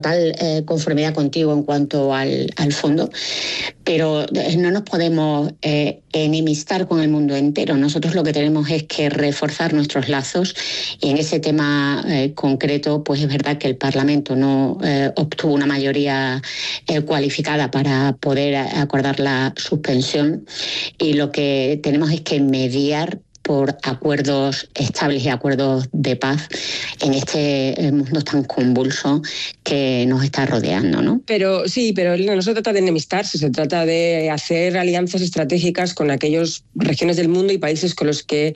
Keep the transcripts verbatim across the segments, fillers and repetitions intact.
Total eh, conformidad contigo en cuanto al, al fondo, pero no nos podemos eh, enemistar con el mundo entero. Nosotros lo que tenemos es que reforzar nuestros lazos y en ese tema eh, concreto, pues es verdad que el Parlamento no eh, obtuvo una mayoría eh, cualificada para poder acordar la suspensión y lo que tenemos es que mediar por acuerdos estables y acuerdos de paz en este mundo tan convulso que nos está rodeando, ¿no? Pero sí, pero no se trata de enemistarse, se trata de hacer alianzas estratégicas con aquellas regiones del mundo y países con los que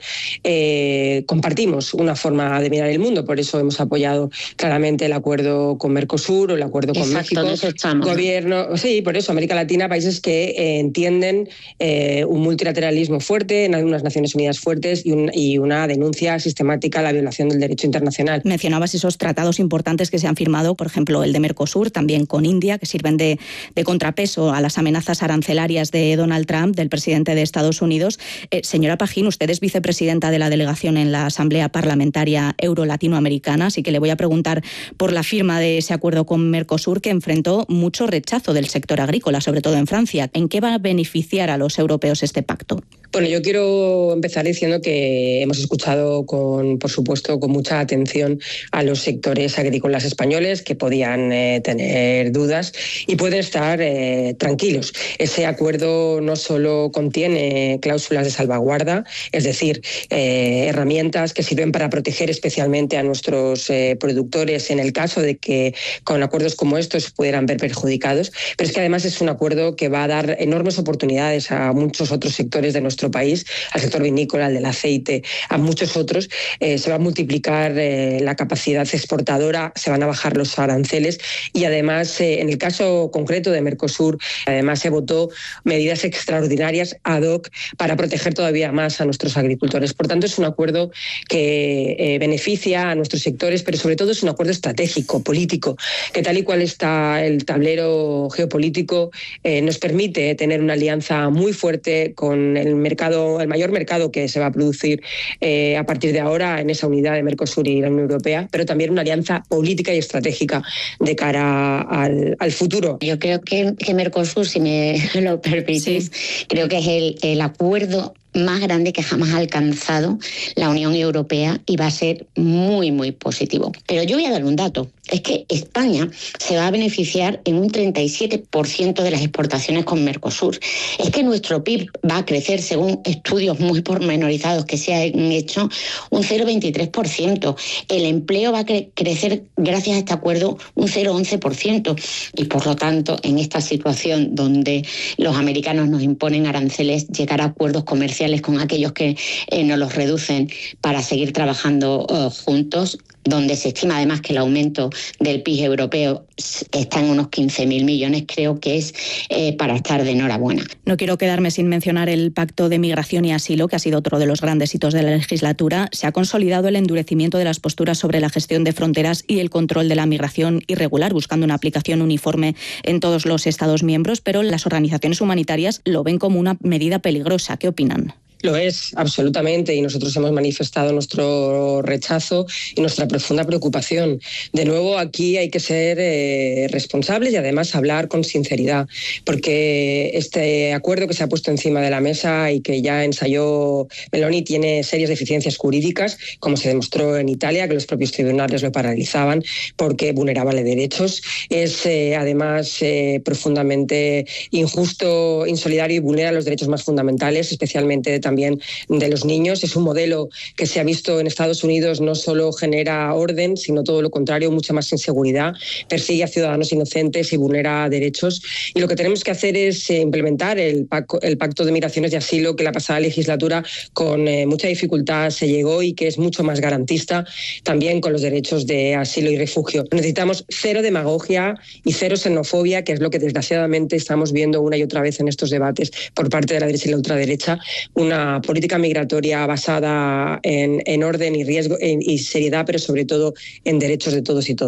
eh, compartimos una forma de mirar el mundo. Por eso hemos apoyado claramente el acuerdo con Mercosur o el acuerdo con Exacto, México. Eso estamos, Gobierno, ¿no? Sí, por eso América Latina, países que eh, entienden eh, un multilateralismo fuerte, en unas Naciones Unidas fuertes y, un, y una denuncia sistemática a la violación del derecho internacional. Mencionabas esos tratados importantes que se han firmado, por ejemplo, el de Mercosur, también con India, que sirven de, de contrapeso a las amenazas arancelarias de Donald Trump, del presidente de Estados Unidos. Eh, señora Pajín, usted es vicepresidenta de la delegación en la Asamblea Parlamentaria Euro-Latinoamericana, así que le voy a preguntar por la firma de ese acuerdo con Mercosur, que enfrentó mucho rechazo del sector agrícola, sobre todo en Francia. ¿En qué va a beneficiar a los europeos este pacto? Bueno, yo quiero empezar diciendo que hemos escuchado, con, por supuesto, con mucha atención a los sectores agrícolas españoles que podían eh, tener dudas y pueden estar eh, tranquilos. Ese acuerdo no solo contiene cláusulas de salvaguarda, es decir, eh, herramientas que sirven para proteger especialmente a nuestros eh, productores en el caso de que con acuerdos como estos pudieran ver perjudicados, pero es que además es un acuerdo que va a dar enormes oportunidades a muchos otros sectores de nuestro país, al sector vinícola, al del aceite, a muchos otros. Eh, se va a multiplicar eh, la capacidad exportadora, se van a bajar los aranceles y además, eh, en el caso concreto de Mercosur, además se votó medidas extraordinarias ad hoc para proteger todavía más a nuestros agricultores. Por tanto, es un acuerdo que eh, beneficia a nuestros sectores, pero sobre todo es un acuerdo estratégico, político, que tal y cual está el tablero geopolítico, eh, nos permite tener una alianza muy fuerte con el mercado Mercado, el mayor mercado que se va a producir eh, a partir de ahora en esa unidad de Mercosur y la Unión Europea, pero también una alianza política y estratégica de cara al, al futuro. Yo creo que, que Mercosur, si me lo permitís, sí. creo que es el, el acuerdo más grande que jamás ha alcanzado la Unión Europea y va a ser muy, muy positivo. Pero yo voy a dar un dato. Es que España se va a beneficiar en un treinta y siete por ciento de las exportaciones con Mercosur. Es que nuestro P I B va a crecer, según estudios muy pormenorizados que se han hecho, un cero coma veintitrés por ciento. El empleo va a cre- crecer gracias a este acuerdo un cero coma once por ciento. Y por lo tanto, en esta situación donde los americanos nos imponen aranceles, llegar a acuerdos comerciales con aquellos que eh, nos los reducen para seguir trabajando uh, juntos, donde se estima además que el aumento del P I B europeo está en unos quince mil millones, creo que es eh, para estar de enhorabuena. No quiero quedarme sin mencionar el Pacto de Migración y Asilo, que ha sido otro de los grandes hitos de la legislatura. Se ha consolidado el endurecimiento de las posturas sobre la gestión de fronteras y el control de la migración irregular, buscando una aplicación uniforme en todos los Estados miembros, pero las organizaciones humanitarias lo ven como una medida peligrosa. ¿Qué opinan? Lo es, absolutamente, y nosotros hemos manifestado nuestro rechazo y nuestra profunda preocupación. De nuevo, aquí hay que ser eh, responsables y además hablar con sinceridad, porque este acuerdo que se ha puesto encima de la mesa y que ya ensayó Meloni tiene serias deficiencias jurídicas, como se demostró en Italia, que los propios tribunales lo paralizaban porque vulneraba derechos. Es eh, además eh, profundamente injusto, insolidario y vulnera los derechos más fundamentales, especialmente también de los niños. Es un modelo que se ha visto en Estados Unidos, no solo genera orden, sino todo lo contrario, mucha más inseguridad, persigue a ciudadanos inocentes y vulnera derechos. Y lo que tenemos que hacer es implementar el pacto, el pacto de migraciones y asilo que la pasada legislatura con eh, mucha dificultad se llegó y que es mucho más garantista también con los derechos de asilo y refugio. Necesitamos cero demagogia y cero xenofobia, que es lo que desgraciadamente estamos viendo una y otra vez en estos debates por parte de la derecha y la ultraderecha. Una Una política migratoria basada en, en orden y riesgo en, y seriedad, pero sobre todo en derechos de todos y todas.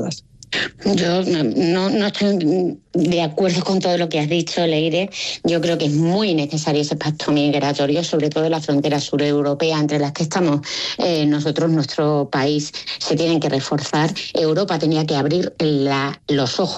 Yo no, no estoy de acuerdo con todo lo que has dicho, Leire. Yo creo que es muy necesario ese pacto migratorio, sobre todo en la frontera sureuropea, entre las que estamos eh, nosotros, nuestro país, se tienen que reforzar. Europa tenía que abrir la, los ojos